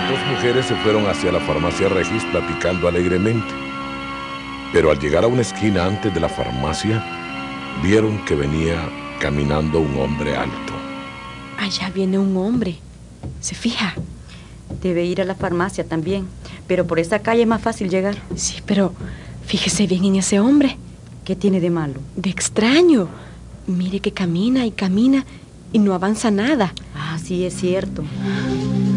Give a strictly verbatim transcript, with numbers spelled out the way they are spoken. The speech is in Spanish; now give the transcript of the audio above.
Las dos mujeres se fueron hacia la farmacia Regis platicando alegremente. Pero al llegar a una esquina antes de la farmacia, vieron que venía caminando un hombre alto. Allá viene un hombre. ¿Se fija? Debe ir a la farmacia también, pero por esa calle es más fácil llegar. Sí, pero fíjese bien en ese hombre. ¿Qué tiene de malo? De extraño. Mire que camina y camina y no avanza nada. Ah, sí, es cierto.